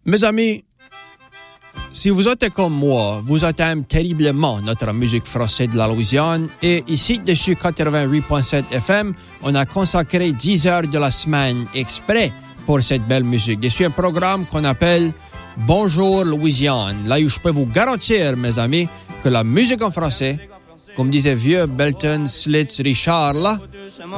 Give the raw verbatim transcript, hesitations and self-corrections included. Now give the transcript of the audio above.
Mes amis, si vous êtes comme moi, vous aimez terriblement notre musique française de la Louisiane et ici, dessus quatre-vingt-huit virgule sept F M, on a consacré dix heures de la semaine exprès pour cette belle musique. Dessus un programme qu'on appelle Bonjour Louisiane. Là où je peux vous garantir, mes amis, que la musique en français, comme disait vieux Belton, Slits, Richard, là,